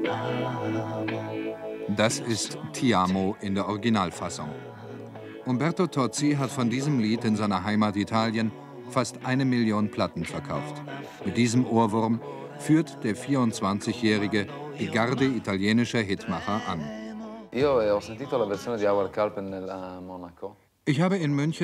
Das ist Ti amo in der Originalfassung. Umberto Tozzi hat von diesem Lied in seiner Heimat Italien fast 1 Million Platten verkauft. Mit diesem Ohrwurm führt der 24-Jährige die Garde italienischer Hitmacher an. Ich habe in München